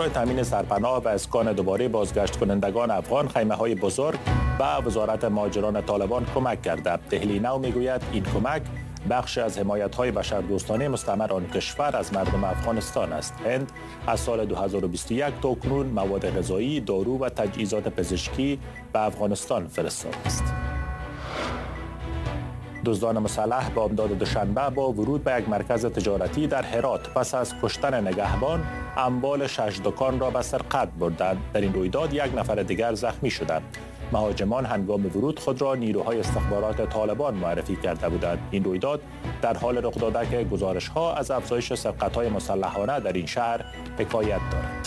برای تامین سرپناه و اسکان دوباره بازگشت کنندگان افغان خیمه‌های بزرگ به وزارت مهاجران طالبان کمک کرده. دهلی نو میگوید این کمک بخش از حمایت‌های بشردوستانه مستمر آن کشور از مردم افغانستان است. هند از سال 2021 تا اکنون مواد غذایی، دارو و تجهیزات پزشکی به افغانستان فرستاده است. دزدان مسلح با امداد دوشنبه با ورود به یک مرکز تجارتی در هرات پس از کشتن نگهبان اموال 6 دکان را به سرقت بردند. در این رویداد یک نفر دیگر زخمی شدند. مهاجمان هنگام ورود خود را نیروهای استخبارات طالبان معرفی کرده بودند. این رویداد در حال رخ داده که گزارش‌ها از افزایش سرقت‌های مسلحانه در این شهر حکایت دارد.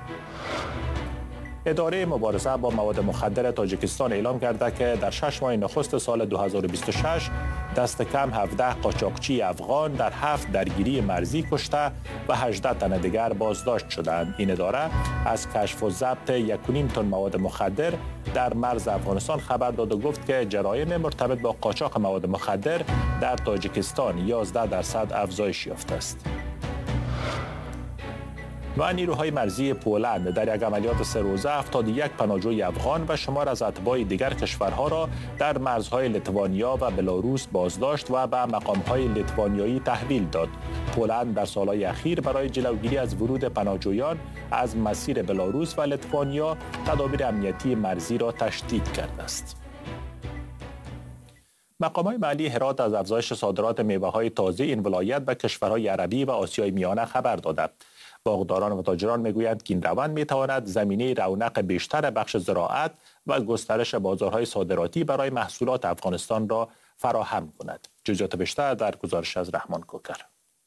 اداره مبارزه با مواد مخدر تاجیکستان اعلام کرده که در 6 ماه نخست سال 2026 دست کم 17 قاچاقچی افغان در 7 درگیری مرزی کشته و 18 تن دیگر بازداشت شدند. این اداره از کشف و ضبط 1.5 تن مواد مخدر در مرز افغانستان خبر داد و گفت که جرایم مرتبط با قاچاق مواد مخدر در تاجیکستان 11% افزایش یافته است. و نیروهای مرزی پولند در یک عملیات 3 روزه 71 پناهجوی افغان و شمار از اتباع دیگر کشورها را در مرزهای لیتوانیا و بلاروس بازداشت و به مقامهای لیتوانیایی تحویل داد. پولند در سالهای اخیر برای جلوگیری از ورود پناهجویان از مسیر بلاروس و لیتوانیا تدابیر امنیتی مرزی را تشدید کرده است. مقامات محلی هرات از افزایش صادرات میوه‌های تازه این ولایت به کشورهای عربی و آسیای میانه خبر دادند. باغداران و تاجران میگویند که این روند میتواند زمینه رونق بیشتر بخش زراعت و گسترش بازارهای صادراتی برای محصولات افغانستان را فراهم کند. جزئیات بیشتر در گزارش از رحمان کوکر.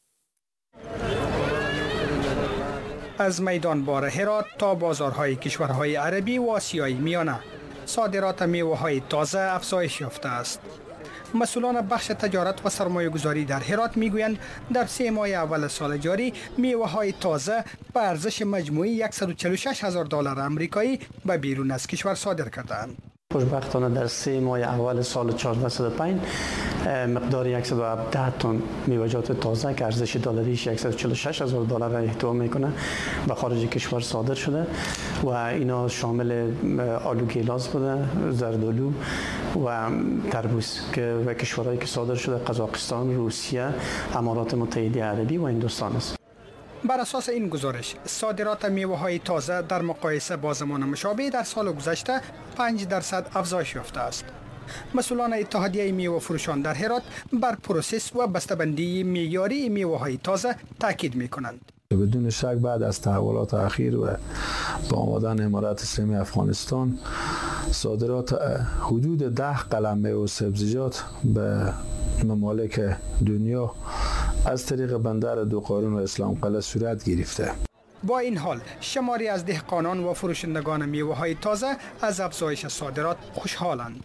از میدان بار هرات تا بازارهای کشورهای عربی و آسیای میانه صادرات میوه‌های تازه افزایش یافته است. مسئولان بخش تجارت و سرمایه گذاری در هرات میگویند در 3 ماه اول سال جاری میوه‌های تازه به ارزش مجموعی $146,000 آمریکایی به بیرون از کشور صادر کردند. خوشبختانه در 3 ماه اول سال 1405 مقدار 117 تن میوه‌جات تازه که ارزش دلاریش $146,000 احتوا میکنه به خارج کشور صادر شده و اینا شامل آلو گیلاس بوده، زردآلو و تربوز که و کشورهایی که صادر شده قزاقستان، روسیه، امارات متحده عربی و هندوستان است. بر اساس این گزارش صادرات میوه‌های تازه در مقایسه با زمان مشابه در سال گذشته 5% افزایش یافته است. مسئولان اتحادیه میوه فروشان در هرات بر پروسس و بسته‌بندی معیاری میوه‌های تازه تاکید می‌کنند. بدون شک بعد از تحولات اخیر و با آمدن امارت اسلامی افغانستان صادرات حدود 10 قلم میوه و سبزیجات به ممالک دنیا از طریق بندر دوقارون و اسلام قلعه صورت گرفته. با این حال شماری از دهقانان و فروشندگان میوه‌های تازه از افزایش صادرات خوشحالند.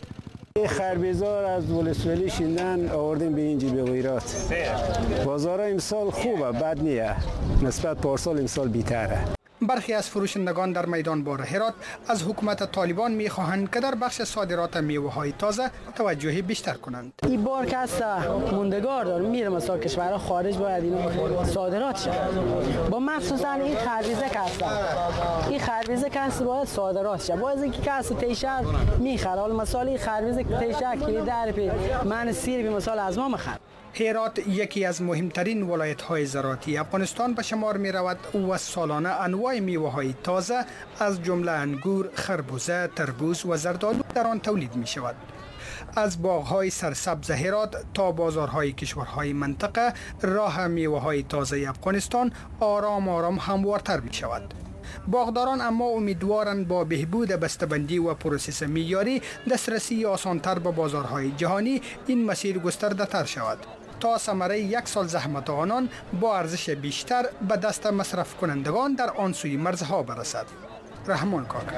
خربزار از ولسوالی شیندن آوردیم به اینجا به غیرات. بازار امسال خوبه، بد نیه. نسبت پارسال امسال بی‌تره. برخی از فروشندگان در میدان بار هرات از حکومت طالبان می‌خواهند که در بخش صادرات میوه‌های تازه توجه بیشتر کنند. این بار که است موندگار داره میره مثلا کشورها خارج باید این صادرات شه. با مخصوصا این خربزه که است. این خربزه که است باید صادرات شه. باید اینکه است تیشر میخره. حالا مثلا این خربزه که تیشر کلی در پی من سیر به مثال از ما مخر. هرات یکی از مهمترین ولایت‌های زراعتی افغانستان به شمار می‌رود و سالانه انواع میوه‌های تازه از جمله انگور، خربوزه، تربوز و زردآلو در آن تولید می‌شود. از باغ‌های سرسبز هرات تا بازارهای کشورهای منطقه راه میوه‌های تازه افغانستان آرام آرام هموارتر می‌شود. باغداران اما امیدوارند با بهبود بسته‌بندی و پروسس معیاری دسترسی آسان‌تر به بازارهای جهانی این مسیر گسترده تر شود تا ثمره 1 سال زحمت آنان با ارزش بیشتر به دست مصرف کنندگان در آن سوی مرزها برسد. رحمان کاکر.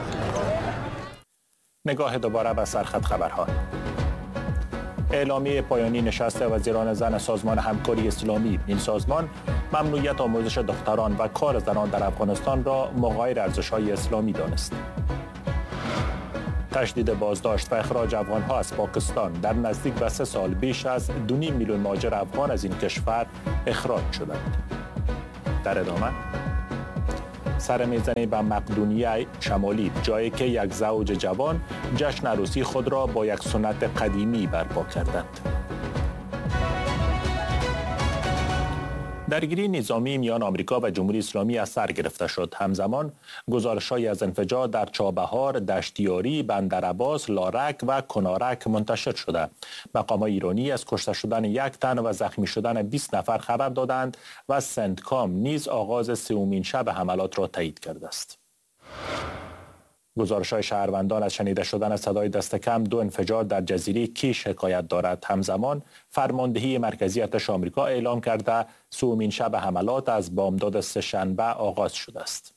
نگاه دوباره به سرخط خبرها. اعلامیه پایانی نشست وزیران زن سازمان همکاری اسلامی. این سازمان ممنوعیت آموزش دختران و کار زنان در افغانستان را مغایر ارزش‌های اسلامی دانست. تشدید بازداشت و اخراج افغان‌ها از پاکستان. در نزدیک به 3 سال بیش از 2.5 میلیون مهاجر افغان از این کشور اخراج شدند. در ادامه سر میزنیم به مقدونیه شمالی، جایی که یک زوج جوان جشن عروسی خود را با یک سنت قدیمی برپا کردند. درگیری نظامی میان آمریکا و جمهوری اسلامی از سر گرفته شد. همزمان گزارش‌هایی از انفجار در چابهار، دشتیاری، بندرعباس، لارک و کنارک منتشر شده. مقامات ایرانی از کشته شدن 1 تن و زخمی شدن 20 نفر خبر دادند و سنتکام نیز آغاز سومین شب حملات را تایید کرده است. گزارش‌های شهروندان از شنیده شدن صدای دست کم 2 انفجار در جزیره کیش حکایت دارد. همزمان فرماندهی مرکزی ارتش آمریکا اعلام کرده سومین شب حملات از بامداد سه‌شنبه آغاز شده است.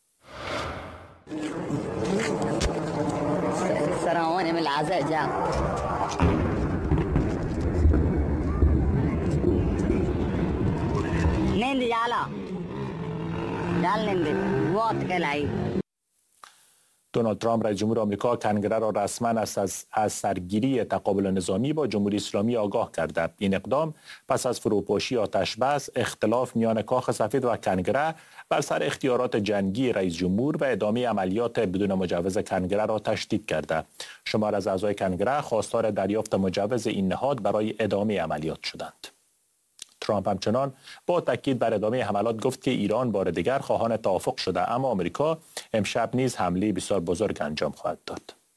دونالد ترامپ رئیس جمهور آمریکا کنگره را رسما از سرگیری تقابل نظامی با جمهوری اسلامی آگاه کرده. این اقدام پس از فروپاشی آتش بس، اختلاف میان کاخ سفید و کنگره بر سر اختیارات جنگی رئیس جمهور و ادامه عملیات بدون مجوز کنگره را تشدید کرده. شمار از اعضای کنگره خواستار دریافت مجوز این نهاد برای ادامه عملیات شدند. ترامپ همچنان با تاکید بر ادامه حملات گفت که ایران بار دیگر خواهان توافق شده، اما آمریکا امشب نیز حمله بسیار بزرگ انجام خواهد داد.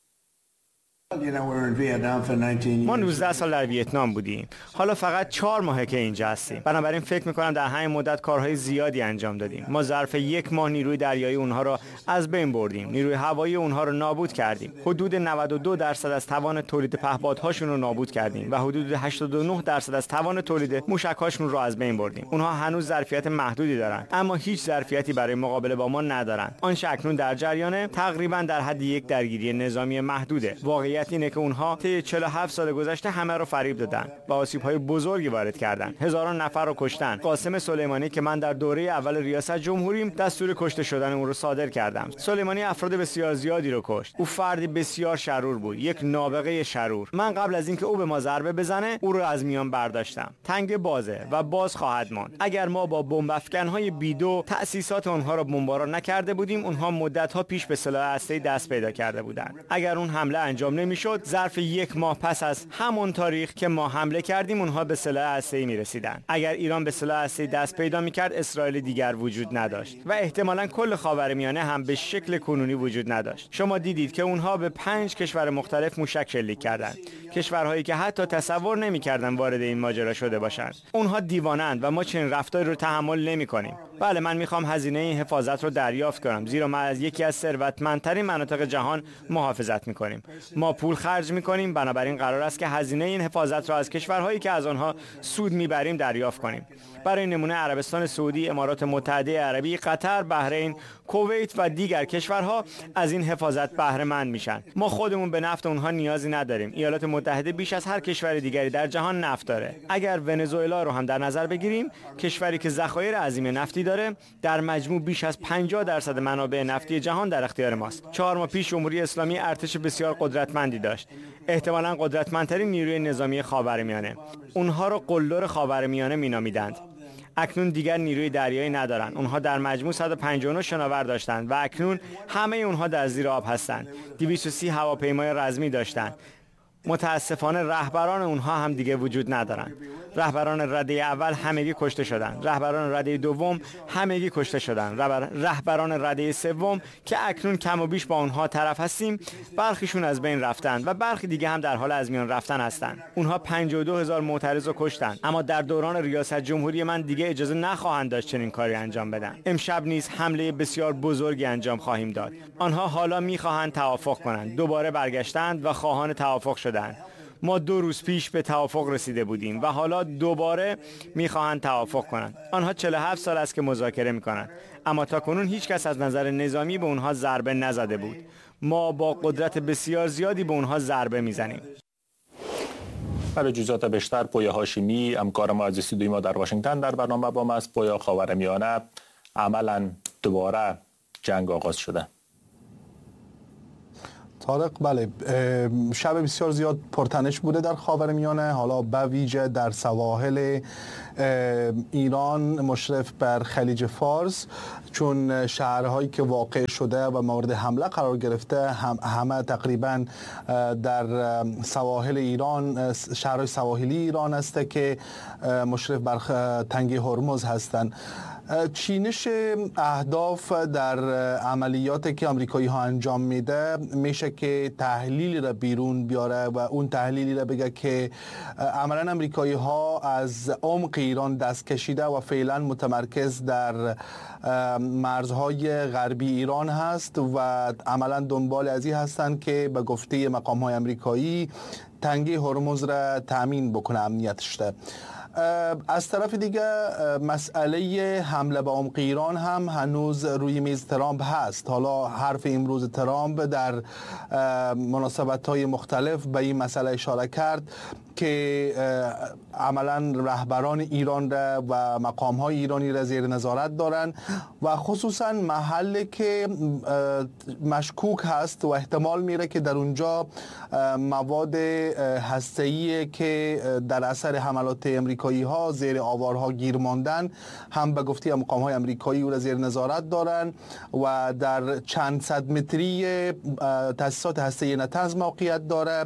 ما 19 سال در ویتنام بودیم. حالا فقط 4 ماهه که اینجا هستیم. بنابراین فکر می‌کنم در همین مدت کارهای زیادی انجام دادیم. ما ظرف 1 ماه نیروی دریایی اونها را از بین بردیم. نیروی هوایی اونها را نابود کردیم. حدود 92% از توان تولید پهپادهاشون رو نابود کردیم و حدود 89% از توان تولید موشک‌هاشون رو از بین بردیم. اونها هنوز ظرفیت محدودی دارن، اما هیچ ظرفیتی برای مقابله با ما ندارن. آنچه اکنون در جریانه تقریبا در حد یک درگیری نظامی محدوده. واقعیت اینه که اونها طی 47 سال گذشته همه رو فریب دادن و آسیب‌های بزرگی وارد کردن. هزاران نفر رو کشتن. قاسم سلیمانی که من در دوره اول ریاست جمهوریم دستور کشته شدن اون رو صادر کردم. سلیمانی افراد بسیار زیادی رو کشت. او فردی بسیار شرور بود، یک نابغه شرور. من قبل از اینکه او به ما ضربه بزنه، او رو از میان برداشتم. تنگ بازه و باز خواهد ماند. اگر ما با بمب افکن‌های بیدو تأسیسات اونها رو بمباران نکرده بودیم، اونها مدت‌ها پیش به سلاح هسته‌ای دست پیدا کرده بودند. اگر اون حمله انجام نمی‌شد، ظرف 1 ماه پس از همون تاریخ که ما حمله کردیم اونها به سلاح هسته‌ای می‌رسیدن. اگر ایران به سلاح هسته‌ای دست پیدا می‌کرد، اسرائیل دیگر وجود نداشت و احتمالاً کل خاورمیانه هم به شکل کنونی وجود نداشت. شما دیدید که اونها به 5 کشور مختلف موشک شلیک کردند. کشورهایی که حتی تصور نمی‌کردن وارد این ماجرا شده باشند. اونها دیوانه‌اند و ما چنین رفتاری رو تحمل نمی‌کنیم. بله، من می‌خوام هزینه این حفاظت رو دریافت کنم، زیرا ما از یکی از ثروتمندترین مناطق جهان محافظت می‌کنیم. ما پول خرج می‌کنیم، بنابراین قرار است که هزینه این حفاظت را از کشورهایی که از آنها سود می‌بریم دریافت کنیم. برای نمونه عربستان سعودی، امارات متحده عربی، قطر، بحرین، کویت و دیگر کشورها از این حفاظت بهره مند میشن. ما خودمون به نفت اونها نیازی نداریم. ایالات متحده بیش از هر کشور دیگری در جهان نفت داره. اگر ونزوئلا رو هم در نظر بگیریم، کشوری که ذخایر عظیم نفتی داره، در مجموع بیش از 50% منابع نفتی جهان در اختیار ماست. 4 ماه پیش جمهوری اسلامی ارتش بسیار قدرتمندی داشت. احتمالاً قدرتمندترین نیروی نظامی خاورمیانه. اونها رو قلدر خاورمیانه مینامیدند. اکنون دیگر نیروی دریایی ندارند. اونها در مجموع 159 شناور داشتند و اکنون همه اونها در زیر آب هستند. 230 هواپیمای رزمی داشتند. متاسفانه رهبران اونها هم دیگه وجود ندارن. رهبران رده اول همگی کشته شدن. رهبران رده دوم همگی کشته شدن. رهبران رده سوم که اکنون کم و بیش با اونها طرف هستیم، برخیشون از بین رفتن و برخی دیگه هم در حال از میان رفتن هستن. اونها 52,000 معترض رو کشتن، اما در دوران ریاست جمهوری من دیگه اجازه نخواهند داشت چنین کاری انجام بدن. امشب نیز حمله بسیار بزرگی انجام خواهیم داد. آنها حالا میخواهند توافق کنند. دوباره برگشتند و خواهان توافق شدند. ما 2 روز پیش به توافق رسیده بودیم و حالا دوباره میخواهند توافق کنند. آنها 47 سال است که مذاکره میکنند، اما تاکنون هیچ کس از نظر نظامی به اونها ضربه نزده بود. ما با قدرت بسیار زیادی به اونها ضربه میزنیم. برای جزئیات بیشتر پویا هاشمی، همکار ما از استودیوی ما در واشنگتن در برنامه با ما است. پویا، خاورمیانه عملاً دوباره جنگ آغاز شده. طارق، بله، شب بسیار زیاد پرتنش بوده در خاورمیانه، حالا به ویژه در سواحل ایران مشرف بر خلیج فارس، چون شهرهایی که واقع شده و مورد حمله قرار گرفته همه تقریبا در سواحل ایران، شهرهای سواحلی ایران است که مشرف بر تنگه هرمز هستند. چینش اهداف در عملیاتی که آمریکایی ها انجام میده میشه که تحلیلی را بیرون بیاره و اون تحلیلی را بگه که عملا آمریکایی ها از عمق ایران دست کشیده و فعلا متمرکز در مرزهای غربی ایران هست و عملا دنبال ازی هستند که به گفته مقام های آمریکایی تنگه هرمز را تامین بکنه، امنیتش ده. از طرف دیگه مسئله حمله به عمق ایران هم هنوز روی میز ترامپ هست. حالا حرف امروز ترامپ در مناسبت‌های مختلف به این مسئله اشاره کرد که عملا رهبران ایران را و مقام‌های ایرانی را زیر نظارت دارند و خصوصا محلی که مشکوک هست و احتمال میره که در اونجا مواد هسته‌ای که در اثر حملات امریکایی ها زیر آوارها گیر ماندن هم به گفته مقام‌های امریکایی او را زیر نظارت دارند و در چند صد متری تأسیسات هسته‌ای نتنز موقعیت داره.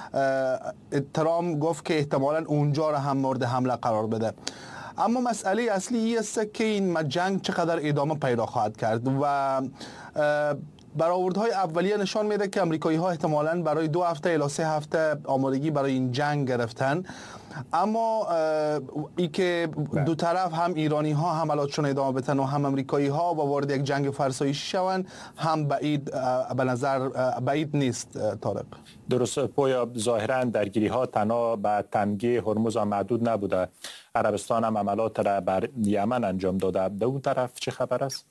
ترامپ گفت که احتمالاً اونجا را هم مورد حمله قرار بده. اما مسئله اصلی است که این جنگ چقدر ادامه پیدا خواهد کرد و برآوردهای اولیه نشان میده که امریکایی ها احتمالاً برای 2 هفته الی 3 هفته آمادگی برای این جنگ گرفتن. اما ای که دو طرف هم ایرانی ها حملاتشون ادامه بدن و هم امریکایی ها و وارد یک جنگ فرسایشی شوند هم به نظر بعید نیست. طارق، درست. پویا ظاهرا درگیری ها تنها به تنگه هرمز محدود نبوده، عربستان هم عملات را بر یمن انجام داده. به اون طرف چه خبر است؟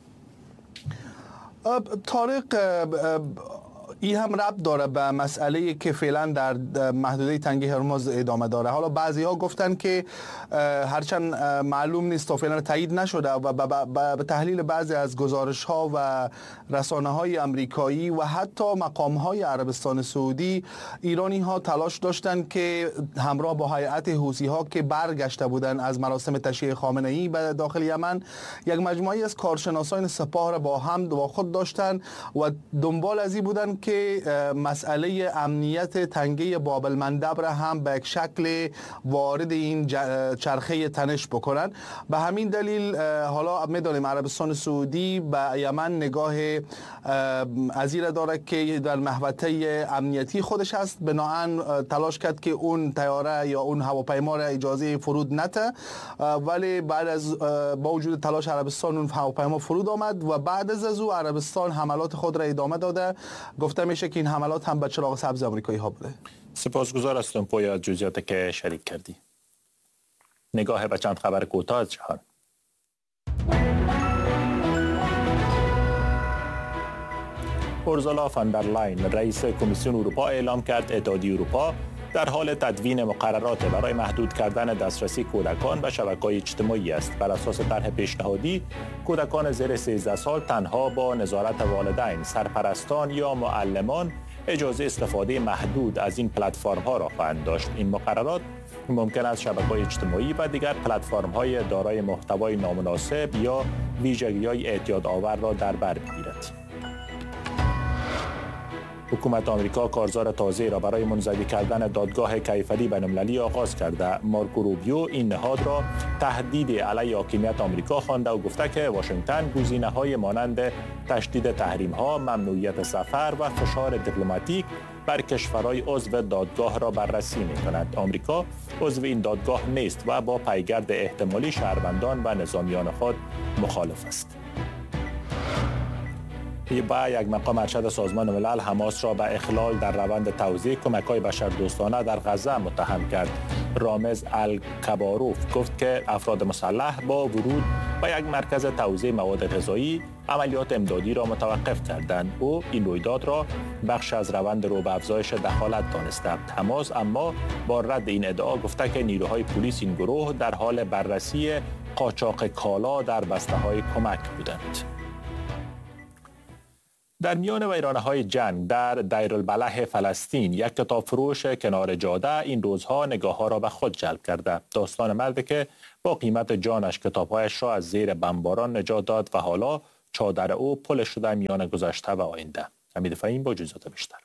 طارق، این هم ربط داره به مسئله که فعلا در محدوده تنگه هرمز ادامه داره. حالا بعضی ها گفتن که هرچند معلوم نیست و فعلا تایید نشده و به تحلیل بعضی از گزارش ها و رسانه های امریکایی و حتی مقام های عربستان سعودی، ایرانی ها تلاش داشتن که همراه با هیئت حوثی ها که برگشته بودن از مراسم تشییع خامنه ای به داخل یمن، یک مجموعه از کارشناسان سپاه را با هم با خود داشتن و دنبال ازی بودن که مسئله امنیت تنگه باب المندب را هم به یک شکل وارد این چرخه تنش بکنن. به همین دلیل حالا میدانیم عربستان سعودی به یمن نگاه ازیره داره که در محوطه امنیتی خودش هست، بناهن تلاش کرد که اون طیاره یا اون هواپیما را اجازه فرود نده، ولی بعد از با وجود تلاش عربستان اون هواپیما فرود آمد و بعد از او عربستان حملات خود را ادامه داده. گفته میشه که این حملات هم به چراغ سبز آمریکایی ها بوده. سپاسگزار هستم پویا جزئیاتی که شریک کردی. نگاه به چند خبر کوتاه از جهان. اورسولا فان در لاین رئیس کمیسیون اروپا اعلام کرد اتحادیه اروپا در حال تدوین مقررات برای محدود کردن دسترسی کودکان به شبکه‌های اجتماعی است. بر اساس طرح پیشنهادی، کودکان زیر 13 سال تنها با نظارت والدین، سرپرستان یا معلمان اجازه استفاده محدود از این پلتفرم‌ها را خواهند داشت. این مقررات ممکن است شبکه‌های اجتماعی و دیگر پلتفرم‌های دارای محتوای نامناسب یا ویژگی‌های اعتیادآور را در بر بگیرد. حکومت آمریکا کارزار تازه را برای منزوی کردن دادگاه کیفری بین‌المللی آغاز کرده. مارکو روبیو این نهاد را تهدید علیه حاکمیت آمریکا خوانده و گفته که واشنگتن گزینه‌های مانند تشدید تحریم‌ها، ممنوعیت سفر و فشار دیپلماتیک بر کشورهای عضو دادگاه را بررسی می‌کند. آمریکا عضو این دادگاه نیست و با پیگرد احتمالی شهروندان و نظامیان خود مخالف است. با یک مقام ارشد سازمان ملل حماس را به اخلال در روند توزیع کمک‌های بشردوستانه در غزه متهم کرد. رامز الکباروف گفت که افراد مسلح با ورود به یک مرکز توزیع مواد غذایی عملیات امدادی را متوقف کردند. او این رویداد را بخش از روند رو به افزایش دخالت دانسته. حماس اما با رد این ادعا گفته که نیروهای پلیس این گروه در حال بررسی قاچاق کالا در بسته‌های کمک بودند. در میان ویرانه‌های جنگ در دیرالبلح فلسطین یک کتاب فروش کنار جاده این روزها نگاه‌ها را به خود جلب کرده. داستان مردی که با قیمت جانش کتاب‌هایش را از زیر بمباران نجات داد و حالا چادر او پل شده میان گذشته و آینده. حمید فهیم با جزئیات بیشتر.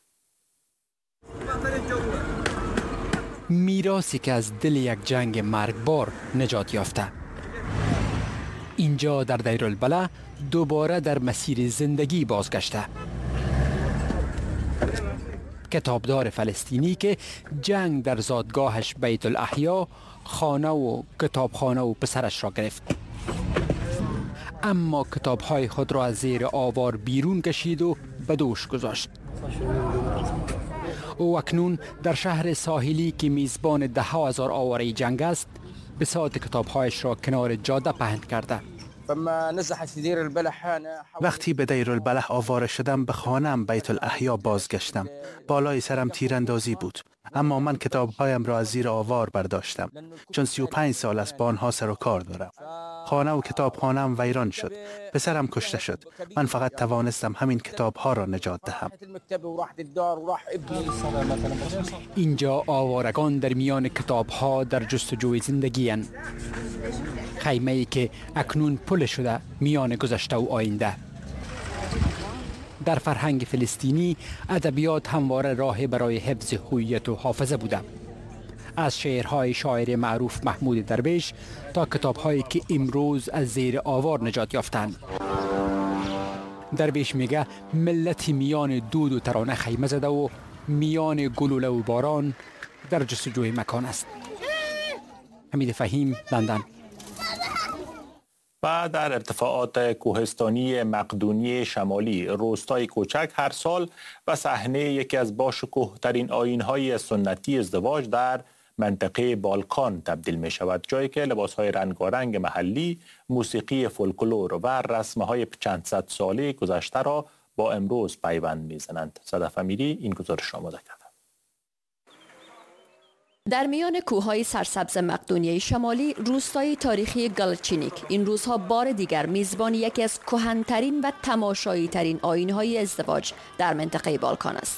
میراثی که از دل یک جنگ مرگبار نجات یافته. اینجا در دیرالبلح دوباره در مسیر زندگی بازگشته. کتابدار فلسطینی که جنگ در زادگاهش بیت الاحیا خانه و کتابخانه و پسرش را گرفت، اما کتابهای خود را از زیر آوار بیرون کشید و به دوش گذاشت. او اکنون در شهر ساحلی که میزبان 10,000 آواره جنگ است بساط کتابهایش را کنار جاده پهن کرده. وقتی به دیرالبلح آواره شدم به خانه‌ام بیت الاحیا بازگشتم. بالای سرم تیراندازی بود، اما من کتابهایم را از زیر آوار برداشتم چون 35 سال است با آنها سر و کار دارم. خانه و کتابخانه‌ام ویران شد، پسرم کشته شد. من فقط توانستم همین کتابها را نجات دهم. اینجا آوارگان در میان کتابها در جستجوی زندگی اند. خیمه‌ای که اکنون پل شده میان گذشته و آینده. در فرهنگ فلسطینی ادبیات همواره راه برای حفظ هویت و حافظه بوده. از شعرهای شاعر معروف محمود درویش تا کتابهایی که امروز از زیر آوار نجات یافتند. درویش میگه ملتی میان دود و ترانه خیمه زده و میان گلوله و باران در جستجوی مکان است. حمید فهیم، لندن. و در ارتفاعات کوهستانی مقدونیه شمالی روستای کوچک هر سال به صحنه یکی از باشکوه‌ترین آیین‌های سنتی ازدواج در منطقه بالکان تبدیل می شود، جایی که لباس‌های رنگارنگ محلی، موسیقی فولکلور و رسم‌های چند صد ساله گذشته را با امروز پیوند می‌زنند. صدف امیری این گزارش آماده کرد. در میان کوههای سرسبز مقدونیه شمالی روستای تاریخی گالچینیک این روزها بار دیگر میزبان یکی از کهن‌ترین و تماشایی‌ترین آیین‌های ازدواج در منطقه بالکان است.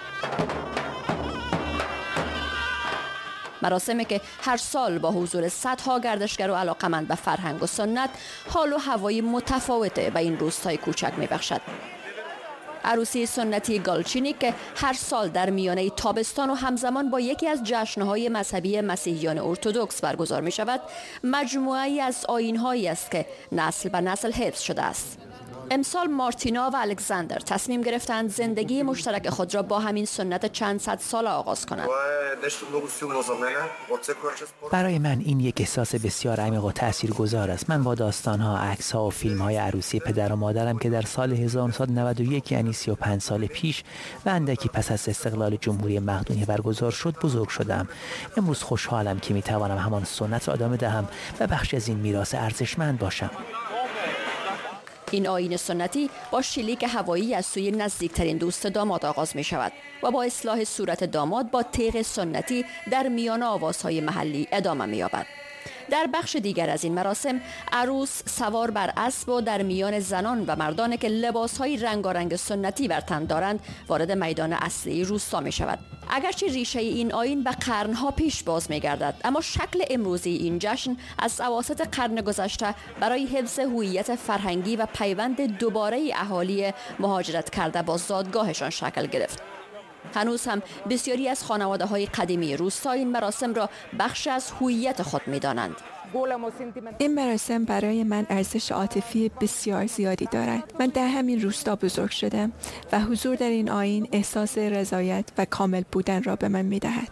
مراسمی که هر سال با حضور صدها گردشگر و علاقمند به فرهنگ و سنت حال و هوای متفاوت به این روستای کوچک می‌بخشد. عروسی سنتی گالچینیک که هر سال در میانه تابستان و همزمان با یکی از جشن‌های مذهبی مسیحیان ارتدوکس برگزار می شود، مجموعه‌ای از آیین‌هایی است که نسل به نسل حفظ شده است. امسال مارتینا و الکساندر تصمیم گرفتند زندگی مشترک خود را با همین سنت چند صد سال آغاز کنند. برای من این یک احساس بسیار عمیق و تاثیرگذار است. من با داستان‌ها، عکس‌ها و فیلم‌های عروسی پدر و مادرم که در سال 1991 یعنی 35 سال پیش و اندکی پس از استقلال جمهوری مقدونیه برگزار شد بزرگ شدم. امروز خوشحالم که می‌توانم همان سنت را ادامه دهم و بخشی از این میراث ارزشمند باشم. این آیین سنتی با شلیک هوایی از سوی نزدیکترین دوست داماد آغاز می شود و با اصلاح صورت داماد با تیغ سنتی در میان آوازهای محلی ادامه می یابد. در بخش دیگر از این مراسم عروس سوار بر اسب و در میان زنان و مردانی که لباسهای رنگارنگ سنتی بر تن دارند وارد میدان اصلی روستا می شود. اگرچه ریشه این آیین به قرنها پیش باز می گردد، اما شکل امروزی این جشن از اواسط قرن گذشته برای حفظ هویت فرهنگی و پیوند دوباره اهالی مهاجرت کرده با زادگاهشان شکل گرفت. هنوز هم بسیاری از خانواده‌های قدیمی روستا این مراسم را بخش از هویت خود می‌دانند. این مراسم برای من ارزش عاطفی بسیار زیادی دارد. من در همین روستا بزرگ شدم و حضور در این آیین احساس رضایت و کامل بودن را به من می‌دهد.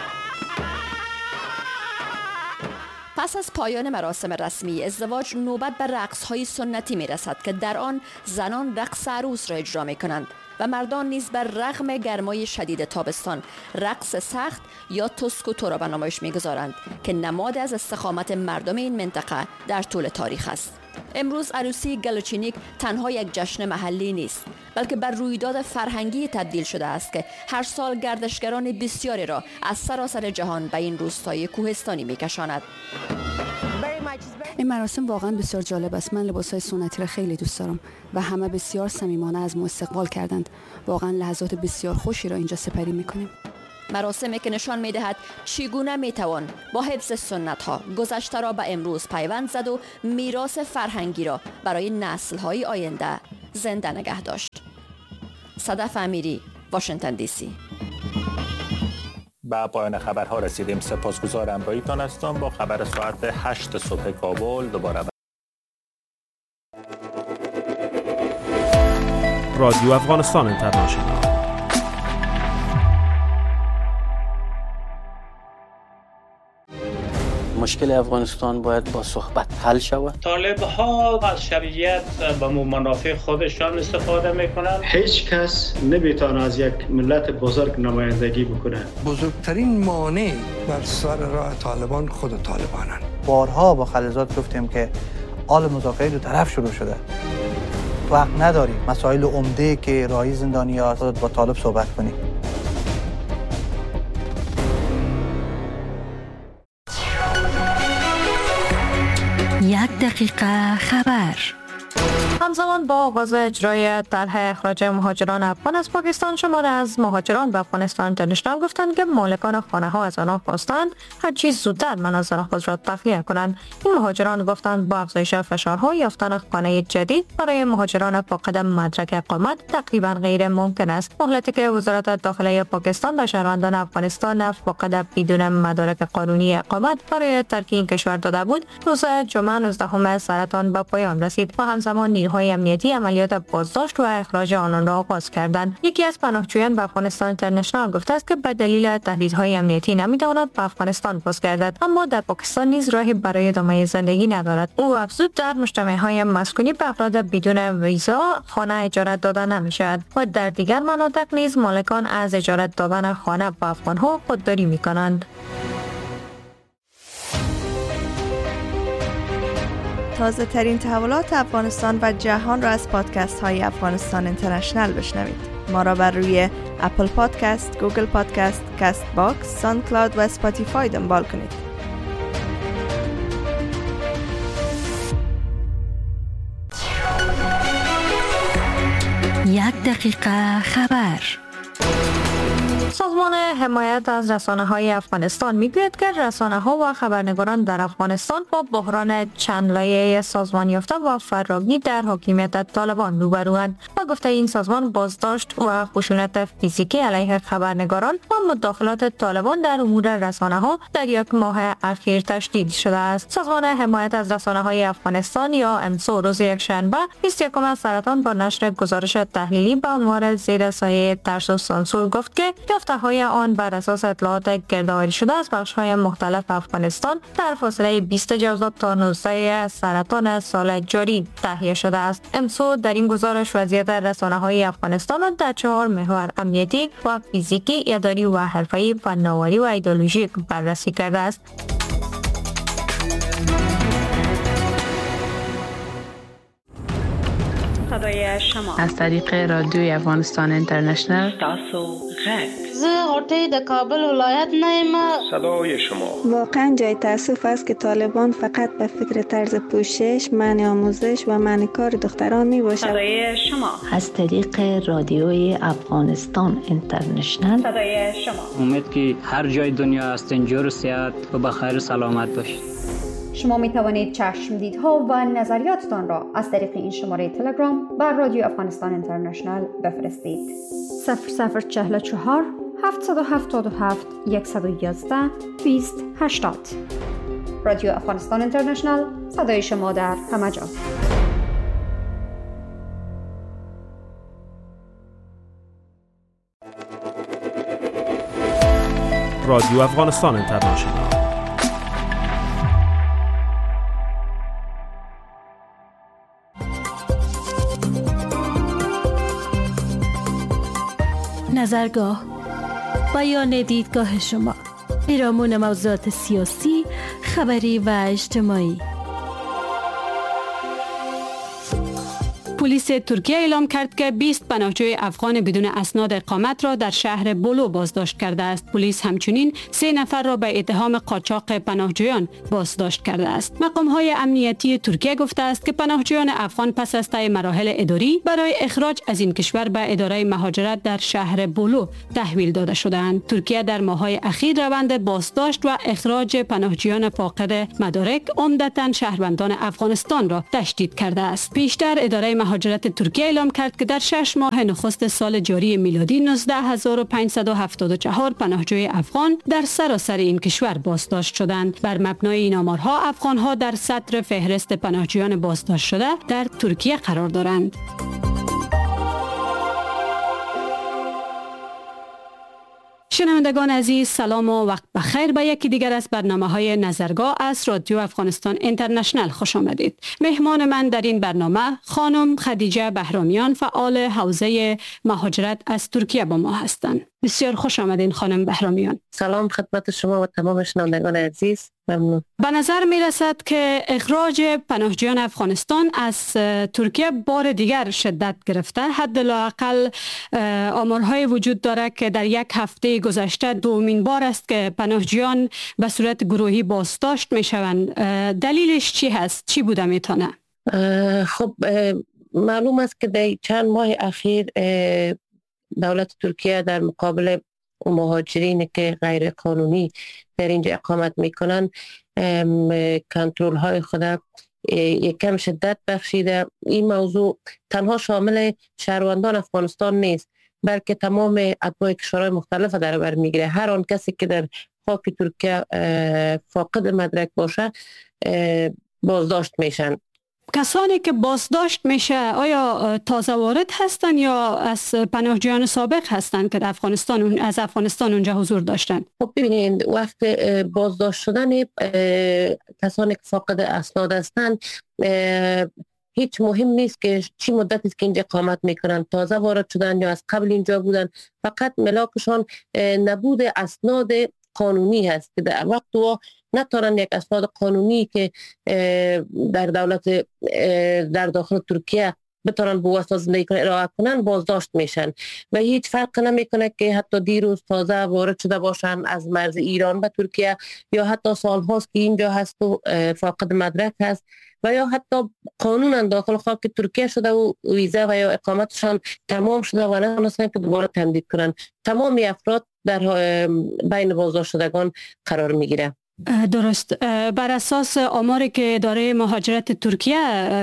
پس از پایان مراسم رسمی ازدواج نوبت به رقص‌های سنتی می‌رسد که در آن زنان رقص عروس را اجرا می‌کنند و مردان نیز بر رغم گرمای شدید تابستان رقص سخت یا توسکوتو را به نمایش می‌گذارند که نماد از استقامت مردم این منطقه در طول تاریخ است. امروز عروسی گالچینیک تنها یک جشن محلی نیست، بلکه بر رویداد فرهنگی تبدیل شده است که هر سال گردشگران بسیاری را از سراسر جهان به این روستای کوهستانی می‌کشاند. این مراسم واقعا بسیار جالب است. من لباس‌های سنتی را خیلی دوست دارم و همه بسیار صمیمانه از ما استقبال کردند. واقعا لحظات بسیار خوشی را اینجا سپری می‌کنیم. مراسمی که نشان می‌دهد چگونه می‌توان با حفظ سنت‌ها گذشته را به امروز پیوند زد و میراث فرهنگی را برای نسل‌های آینده زنده نگه داشت. صدف امیری، واشنگتن دی سی. به پایان خبرها رسیدیم. سپاسگزار همراهیتان هستم. با خبر ساعت 8 صبح کابل دوباره رادیو افغانستان اینترنشنال. مشکل افغانستان باید با صحبت حل شود. طالب ها از شرعیت به منافع خودشان استفاده میکنند. هیچ کس نمیتونه از یک ملت بزرگ نمایندگی بکنه. بزرگترین مانع بر سر راه طالبان خود طالبانند. بارها با خلیلزاد گفتیم که آل مذاکره دو طرف شروع شده. وقت نداریم مسائل عمده که راهی زندانی‌ها با طالب صحبت کنیم. یک دقیقه خبر. همزمان با آغاز اجرای طرح اخراج مهاجران افغان از پاکستان، شماری از مهاجران به افغانستان اینترنشنال گفتند که مالکان خانه ها از آنها خواستند هر چیز زودتر منازل خود را تخلیه کنند. این مهاجران گفتند با افزایش فشارها یافتن خانه جدید برای مهاجران فاقد مدرک اقامت تقریبا غیر ممکن است. مهلتی که وزارت داخلی پاکستان به شهروندان افغانستان فاقد بدون مدارک قانونی اقامت برای ترک این کشور داده بود، روز جمعه 19 سرطان به پایان رسید و همزمان نیروهای امنیتی عملیات بازداشت و اخراج آنان را آغاز کردند. یکی از پناهجویان به افغانستان اینترنشنال گفته است که به دلیل تهدیدهای امنیتی نمی‌تواند به افغانستان بازگردد، اما در پاکستان نیز راهی برای ادامه زندگی ندارد. او افزود در مجتمع‌های مسکونی به افراد بدون ویزا خانه اجاره داده نمی‌شود و در دیگر مناطق نیز مالکان از اجاره دادن خانه به افغان‌ها خودداری می‌کنند. تازه ترین تحولات افغانستان و جهان را از پادکست های افغانستان اینترنشنال بشنوید. ما را بر روی اپل پادکست، گوگل پادکست، کست باکس، ساوند کلاود و اسپاتیفای دنبال کنید. یک دقیقه خبر. سازمان حمایت از رسانه‌های افغانستان میگوید که رسانه‌ها و خبرنگاران در افغانستان با بحران چند لایه سازمان یافته و فراگیر در حاکمیت طالبان روبروند و گفته این سازمان بازداشت و خشونت فیزیکی علیه خبرنگاران و مداخلات طالبان در امور رسانه‌ها در یک ماه اخیر تشدید شده است. سازمان حمایت از رسانه‌های افغانستان یا امسو روز یکشنبه 21 سرطان با نشر گزارش تحلیلی به عنوان زیر سایه ترس و سانسور گفت که یافته‌های آن بر اساس اطلاعات گردآوری شده از بخش‌های مختلف افغانستان در فاصله 20 جوزا تا 19 سرطان سال جاری تهیه شده است. امسو در این گزارش وضعیت رسانه‌های افغانستان را در 4 محور امنیتی و فیزیکی، اداری و حرفه‌ای، فناوری و ایدئولوژیک بررسی کرده است. صدای شما از طریق رادیوی افغانستان اینترنشنال. تاسو غږ زه غوټۍ د کابل ولایت نه یم. صدای شما. واقعا جای تأسف است که طالبان فقط به فکر طرز پوشش، منع آموزش و منع کار دختران می باشد. صدای شما از طریق رادیوی افغانستان اینترنشنال. صدای شما. امید که هر جای دنیا هستین جور و صحت و بخیر و سلامت باشید. شما می توانید چشمدیدها و نظریاتتان را از طریق این شماره تلگرام بر رادیو افغانستان اینترنشنال بفرستید. 0044 777 111 2080. رادیو افغانستان اینترنشنال، صدای شما در همه جا. رادیو افغانستان اینترنشنال. نظرگاه، بیان دیدگاه شما، پیرامون موضوعات سیاسی، خبری و اجتماعی. پلیس ترکیه اعلام کرد که 20 پناهجوی افغان بدون اسناد اقامت را در شهر بولو بازداشت کرده است. پلیس همچنین 3 نفر را به اتهام قاچاق پناهجویان بازداشت کرده است. مقام‌های امنیتی ترکیه گفته است که پناهجویان افغان پس از طی مراحل اداری برای اخراج از این کشور به اداره مهاجرت در شهر بولو تحویل داده شدند. ترکیه در ماه‌های اخیر روند بازداشت و اخراج پناهجویان فاقد مدارک عمدتاً شهروندان افغانستان را تشدید کرده است. پیشتر اداره مهاجرت ترکیه اعلام کرد که در 6 ماه نخست سال جاری میلادی 19574 پناهجوی افغان در سراسر این کشور بازداشت شدند. بر مبنای این آمارها افغان‌ها در صدر فهرست پناهجویان بازداشت شده در ترکیه قرار دارند. شنوندگان عزیز، سلام و وقت بخیر. به یکی دیگر از برنامه‌های نظرگاه از رادیو افغانستان اینترنشنل خوش آمدید. مهمان من در این برنامه خانم خدیجه بهرامیان، فعال حوزه مهاجرت از ترکیه با ما هستند. بسیار خوش آمدین خانم بهرامیان. سلام خدمت شما و تمام شنوندگان عزیز. ممنون. به نظر می رسد که اخراج پناهجویان افغانستان از ترکیه بار دیگر شدت گرفته. حداقل آمارهای وجود دارد که در یک هفته گذشته دومین بار است که پناهجویان به صورت گروهی بازداشت می شوند. دلیلش چی هست؟ چی بوده میتونه؟ خب معلوم است که در چند ماه اخیر دولت ترکیه در مقابل مهاجرین که غیر قانونی در اینجا اقامت میکنن کنترل های خود یکم شدت بخشیده. این موضوع تنها شامل شهروندان افغانستان نیست، بلکه تمام اتباع کشورهای مختلف در بر میگیره. هر آن کسی که در خاک ترکیه فاقد مدرک باشه بازداشت میشن. کسانی که بازداشت میشه آیا تازه وارد هستن یا از پناهجویان سابق هستن که از افغانستان اونجا حضور داشتن؟ خب ببینید، وقت بازداشت شدن کسانی که فاقد اسناد هستن هیچ مهم نیست که چی مدتی است که اینجا اقامت میکنن، تازه وارد شدن یا از قبل اینجا بودن. فقط ملاکشان نبود اسناد قانونی هست که در وقت و نتونن یک اسناد قانونی که در داخل ترکیه بتونن به واسطه زندگی کنن ارائه کنن بازداشت میشن و هیچ فرق نمیکنه که حتی دیروز تازه وارد شده باشن از مرز ایران به ترکیه یا حتی سالهاست که اینجا هست و فاقد مدرک هست و یا حتی قانونا داخل خاک ترکیه شده و ویزا و یا اقامتشان تمام شده و نتونستن که دوباره تمدید کنن. تمام افراد در بین بازداشت شدگان قرار میگیره. درست. بر اساس آماری که اداره مهاجرت ترکیه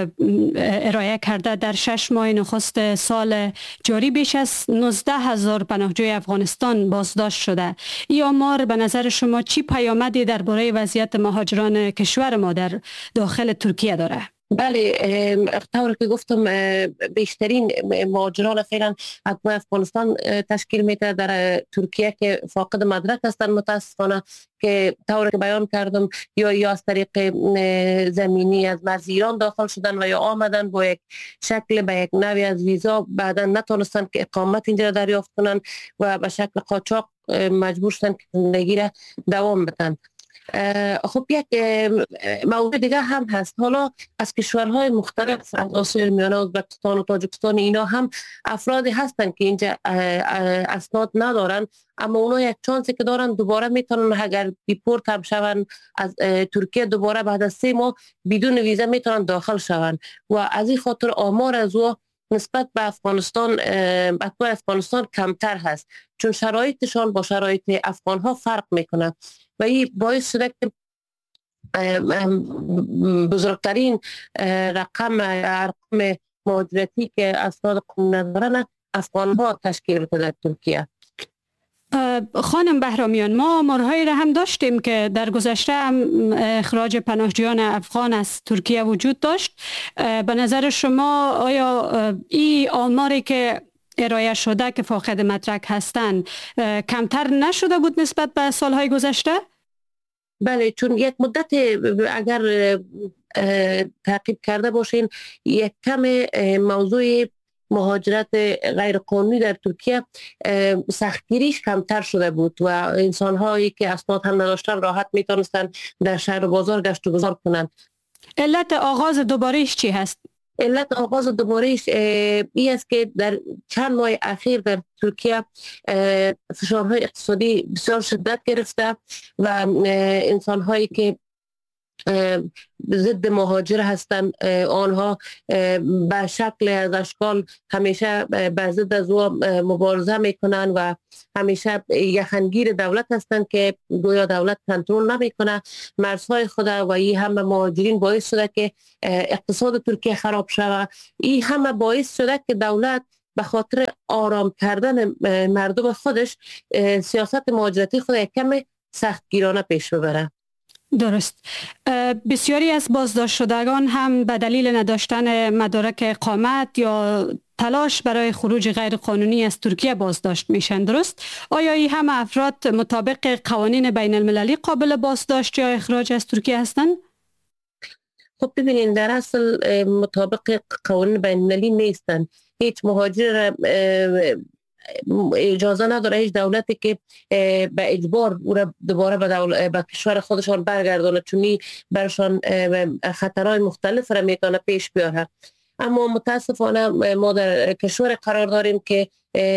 ارائه کرده در 6 ماه نخست سال جاری بیش از 19,000 پناهجوی افغانستان بازداشت شده. این آمار به نظر شما چی پیامدی درباره وضعیت مهاجران کشور ما در داخل ترکیه داره؟ بله، طور که گفتم بیشترین مهاجران فعلا اتباع افغانستان تشکیل میده در ترکیه که فاقد مدرک هستند. متاسفانه که طور که بیان کردم یا از طریق زمینی از مرز ایران داخل شدن و یا آمدن با یک شکل به یک نوعی از ویزا، بعدا نتونستن که اقامت اینجا دریافت کنن و به شکل قاچاق مجبور شدن که زندگی را دوام بدن. خب یک موضوع دیگه هم هست. حالا از کشورهای مختلف از آسیای میانه، ازبکستان و تاجیکستان، اینا هم افرادی هستن که اینجا اسناد ندارن، اما اونا یک چانسی که دارن دوباره میتونن اگر دیپورت هم شون از ترکیه دوباره بعد از 3 ماه بدون ویزا میتونن داخل شون و از این خاطر آمار از او نسبت به افغانستان کمتر هست، چون شرایطشان با شرایط افغان ها فرق میکنه و این باعث شده که بزرگترین رقم مهاجرتی که اسناد قانونی ندارن افغان ها تشکیل بده در ترکیه. خانم بهرامیان، ما آمارهایی را هم داشتیم که در گذشته هم اخراج پناهجویان افغان از ترکیه وجود داشت. به نظر شما آیا این آماری که ارائه شده که فاقد مدرک هستند کمتر نشده بود نسبت به سالهای گذشته؟ بله، چون یک مدت اگر تعقیب کرده باشین یک کم موضوع مهاجرت غیر قانونی در ترکیه سختگیریش کمتر شده بود و انسان‌هایی که اسناد هم نداشتن راحت میتونستن در شهر و بازار گشت و گذار کنند. علت آغاز دوبارهش چی هست؟ علت آغاز دوبارهش این است که در چند ماه اخیر در ترکیه فشارهای اقتصادی بسیار شدت گرفته و انسانهایی که ضد مهاجر هستند آنها به شکل از اشکال همیشه به ضد از او مبارزه میکنن و همیشه یخنگیر دولت هستند که گویا دولت کنترل نمیکنه مرزهای خود و این همه مهاجرین باعث شده که اقتصاد ترکیه خراب شود. این همه باعث شده که دولت به خاطر آرام کردن مردم خودش سیاست مهاجرتی خود یک کم سختگیرانه پیش ببره. درست. بسیاری از بازداشت شدگان هم به دلیل نداشتن مدارک اقامت یا تلاش برای خروج غیر قانونی از ترکیه بازداشت میشن، درست؟ آیا این همه افراد مطابق قوانین بین المللی قابل بازداشت یا اخراج از ترکیه هستند؟ خب ببینید در اصل مطابق قوانین بین المللی نیستن. هیچ مهاجر اجازه نداره هیچ دولتی که به اجبار او را دوباره به کشور خودشان برگردانه، چون برشان خطرهای مختلف را میتونه پیش بیاره. اما متاسفانه ما در کشور قرار داریم که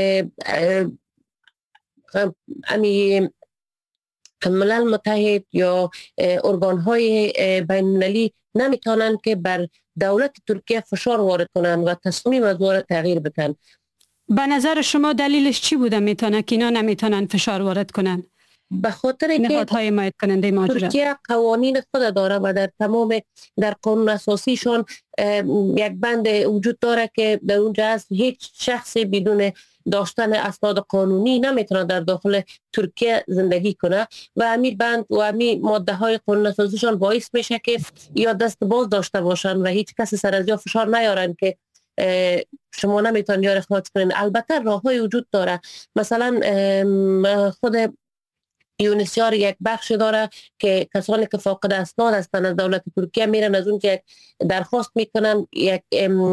ملل متحد یا ارگانهای بین المللی نمیتونن که بر دولت ترکیه فشار وارد کنن و تصمیم از او را تغییر بدن. به نظر شما دلیلش چی بوده میتونه که اینا نمیتونن فشار وارد کنن؟ به خاطر که نهادهای حمایت کننده مهاجرت ترکیه قوانین خود داره و در تمام در قانون اساسیشون یک بند وجود داره که در اونجا هست هیچ شخصی بدون داشتن اسناد قانونی نمیتونه در داخل ترکیه زندگی کنه و همین بند و همین ماده های قانون اساسیشون باعث میشه که یا دست باز داشته باشن و هیچ کسی سر از یا فشار نیارن که شما نمیتونید یا اخراج کنین. البته راههای وجود داره، مثلا خود یونیسیار یک بخش داره که کسانی که فاقد اسناد هستند از دولت ترکیه میرن از اونجا درخواست میکنن یک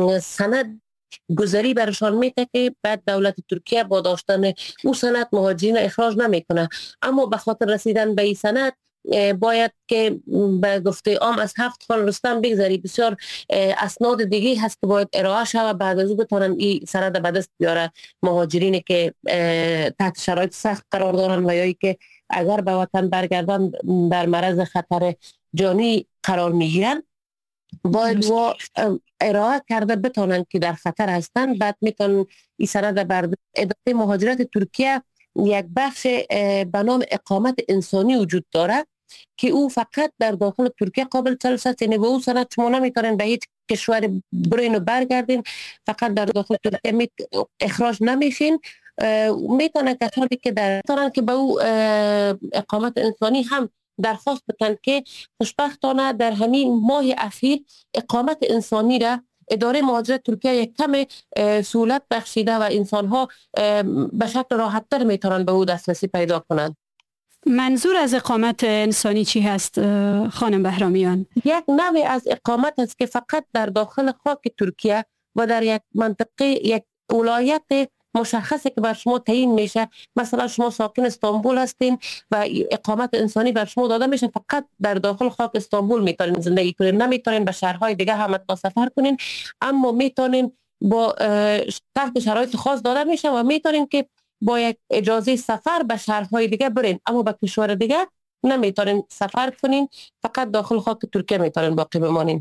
سند گذری برشان میده که بعد دولت ترکیه با داشتن او سند مهاجرین اخراج نمیکنه. اما به خاطر رسیدن به این سند باید که به گفته عام از 7 خان رستم بگذاری. بسیار اسناد دیگه هست که باید ارائه شود بعد از او بتونن این سند به دست بیاره مهاجرینی که تحت شرایط سخت قرار دارن و یا که اگر به وطن برگردن در معرض خطر جانی قرار میگیرن باید و ارائه کرده بتونن که در خطر هستن. بعد میتونن این سند بر اداره مهاجرت ترکیه یک بخش به نام اقامت انسانی وجود داره که او فقط در داخل ترکیه قابل تلفظ است، یعنی به او سند شما نمیتونین به هیچ کشور برین و برگردین، فقط در داخل ترکیه اخراج نمیشین. میتونه کسانی که دارن که به او اقامت انسانی هم درخواست بتن که خوشبختانه در همین ماه اخیر اقامت انسانی را اداره مهاجرت ترکیه یک کم سهولت بخشیده و انسانها به شکل راحت‌تر میتونن به او دسترسی پیدا کنند. منظور از اقامت انسانی چی هست خانم بهرامیان؟ یک نوع از اقامت است که فقط در داخل خاک ترکیه و در یک منطقه یک ولایت مشخصه که بر شما تعیین میشه. مثلا شما ساکن استانبول هستین و اقامت انسانی بر شما داده میشه، فقط در داخل خاک استانبول میتونین زندگی کنین، نمیتونین به شهرهای دیگه هم سفر کنین، اما میتونین با تحت شرایط خاص داده میشه و میتونین که با یک اجازه سفر به شهرهای دیگه برین، اما به کشور دیگه نمیتونین سفر کنین، فقط داخل خاک ترکیه میتونین باقی بمانین.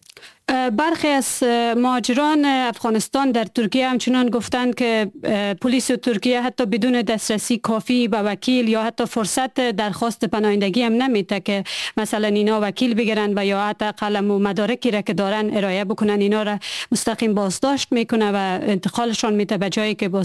برخی از مهاجران افغانستان در ترکیه همچنان گفتند که پلیس ترکیه حتی بدون دسترسی کافی به وکیل یا حتی فرصت درخواست پناهندگی هم نمیده که مثلا اینا وکیل بگیرن و یا حتی قلم و مدارکی را که دارن ارائه بکنن، اینا را مستقیم بازداشت میکنه و انتقالشان میده به جایی که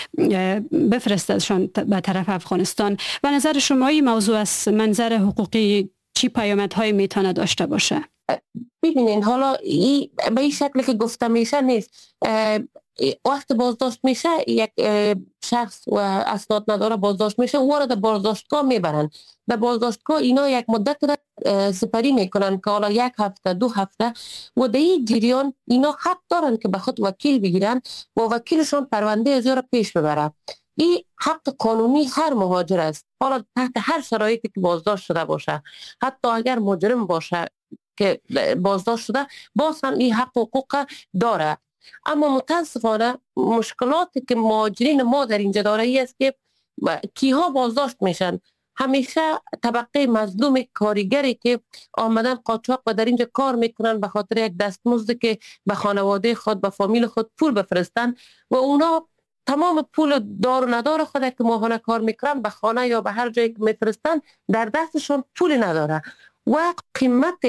بفرستشان به طرف افغانستان. به نظر شما این موضوع از منظر حقوقی چی پیامدهایی میتونه داشته باشه؟ ببینین حالا به این شکلی که گفته میشه نیست. وقت بازداشت میشه یک شخص و اسناد نداره بازداشت میشه، وارد بازداشتگاه میبرن. در بازداشتگاه اینا یک مدت را سپری میکنن که حالا 1 هفته 2 هفته و در این جریان اینا حق دارن که به خود وکیل بگیرن و وکیلشون پرونده از را پیش ببره. این حق قانونی هر مهاجر است، حالا تحت هر شرایطی که بازداشت شده باشه، حتی اگر مجرم باشه که بازداشت شده باز هم این حق و حقوق داره. اما متاسفانه مشکلاتی که مهاجرین ما در اینجا داره ای است که کیها بازداشت میشن؟ همیشه طبقه مظلوم کارگری که آمدن قاچاق و در اینجا کار میکنن به خاطر یک دستمزد که به خانواده خود به فامیل خود پول بفرستن و اونا تمام پول دار و ندار خود که ماهانه کار میکنن به خانه یا به هر جایی که میفرستن در دستشون پول نداره و قیمت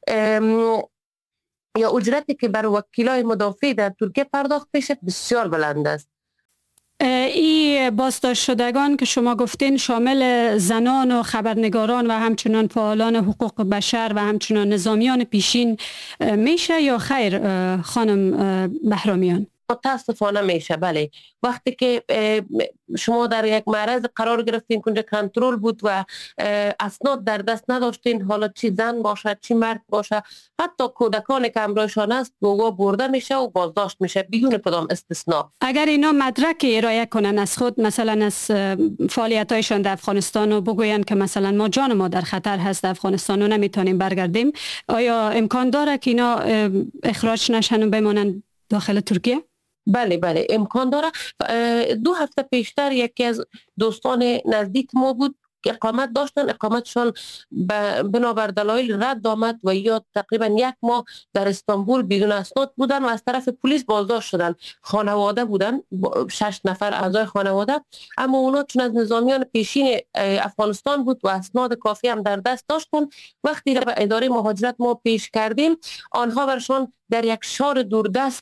یا اجرتی که بر وکیلای مدافع در ترکیه پرداخت میشه بسیار بلند است. این بازداشت شدگان که شما گفتین شامل زنان و خبرنگاران و همچنان فعالان حقوق بشر و همچنان نظامیان پیشین میشه یا خیر خانم بهرامیان؟ متاسفانه میشه. بله، وقتی که شما در یک معرض قرار گرفتین که کنترل بود و اسناد در دست نداشتین، حالا چی زن باشه چی مرد باشه، حتی کودکان که همراهشان است گواه برده میشه و بازداشت میشه بدون کدام استثناء. اگر اینا مدرک ارائه کنن از خود، مثلا از فعالیتایشان در افغانستان و بگوین که مثلا ما جان ما در خطر هست در افغانستان و نمیتونیم برگردیم، آیا امکان داره که اینا اخراج نشن و بمانن داخل ترکیه؟ بله امکان داره. 2 هفته پیشتر یکی از دوستان نزدیک ما بود که اقامت داشتن، اقامتشان بنابر دلایل رد آمد و یا تقریبا 1 ماه در استانبول بدون اسناد بودن و از طرف پلیس بازداشت شدن. خانواده بودن، 6 نفر اعضای خانواده، اما اونا چون از نظامیان پیشین افغانستان بود و اسناد کافی هم در دست داشتن، وقتی به اداره مهاجرت ما پیش کردیم آنها برشان در یک شهر دوردست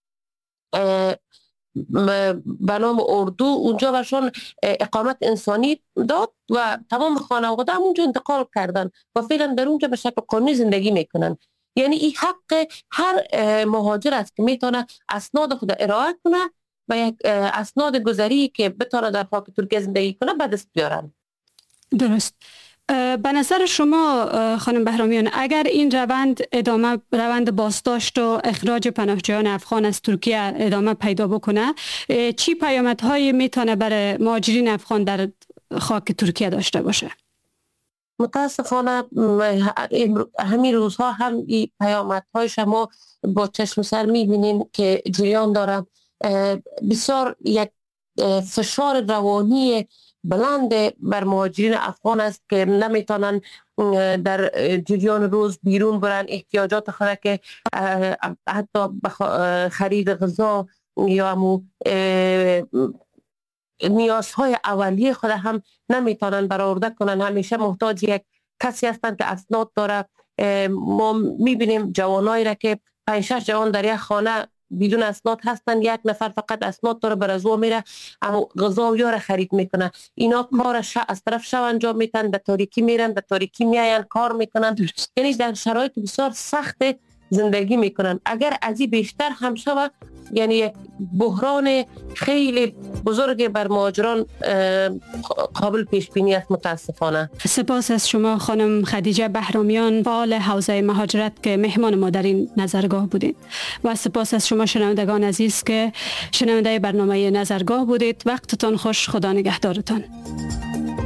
به نام اردو اونجا برشان اقامت انسانی داد و تمام خانواده هم اونجا انتقال کردن و فعلا در اونجا به شکل قانونی زندگی میکنن. یعنی این حق هر مهاجر است که میتونه اسناد خود ارائه کنه و یک اسناد گذری که بتونه در خاک ترکیه زندگی کنه به دست بیارن. درست. به نظر شما خانم بهرامیان اگر این روند بازداشت و اخراج پناهجویان افغان از ترکیه ادامه پیدا بکنه، چی پیامدهایی میتونه برای مهاجرین افغان در خاک ترکیه داشته باشه؟ متاسفانه همین روزها هم این پیامدهایش ما با چشم سر میبینیم که جریان داره. بسیار یک فشار روانی بلند بر مهاجرین افغان است که نمیتونن در جریان روز بیرون برن، احتیاجات خود که حتی خرید غذا یا نیازهای اولیه خود هم نمیتونن برآورده کنن. همیشه محتاج یک کسی هستند که اسناد داره. ما میبینیم جوانایی را که 5-6 جوان در یک خانه بدون اسناد هستن، 1 نفر فقط اسناد داره بر از او میره اما غذا و یار خرید میکنه. اینا کار از طرف شب انجام میتن، در تاریکی میرن، در تاریکی میاین کار میکنن، یعنی در شرایط بسیار سخت زندگی میکنن. اگر از این بیشتر هم شود یعنی یک بحران خیلی بزرگی بر مهاجران قابل پیش بینی است متاسفانه. سپاس از شما خانم خدیجه بهرامیان، فعال حوزه مهاجرت که مهمان ما در این نظرگاه بودید، و سپاس از شما شنوندگان عزیز که شنونده برنامه نظرگاه بودید. وقتتان خوش، خدا نگهدارتان.